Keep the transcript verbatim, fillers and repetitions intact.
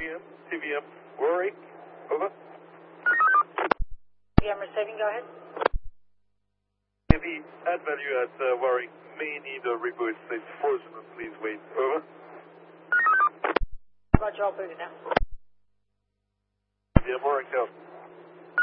M, T V M, Warwick, over. I'm receiving, go ahead. The add value at uh, Warwick may need a reboot. It's frozen, please wait, over. Roger, I'll boot it now. Yeah, Warwick out.